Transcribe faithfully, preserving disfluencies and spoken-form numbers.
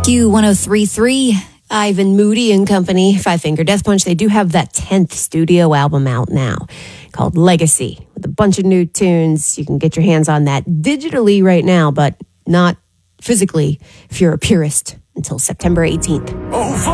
Q one oh three point three, Ivan Moody and Company, Five Finger Death Punch. They do have that tenth studio album out now called Legacy with a bunch of new tunes. You can get your hands on that digitally right now, but not physically if you're a purist until September eighteenth.